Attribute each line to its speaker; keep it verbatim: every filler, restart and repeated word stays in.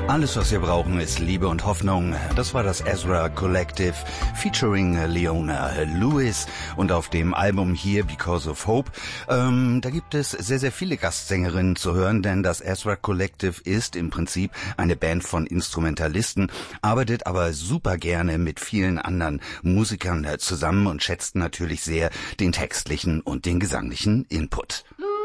Speaker 1: Alles, was wir brauchen, ist Liebe und Hoffnung. Das war das Ezra Collective featuring Leona Lewis und auf dem Album hier Because of Hope. Ähm, da gibt es sehr, sehr viele Gastsängerinnen zu hören, denn das Ezra Collective ist im Prinzip eine Band von Instrumentalisten, arbeitet aber super gerne mit vielen anderen Musikern zusammen und schätzt natürlich sehr den textlichen und den gesanglichen Input.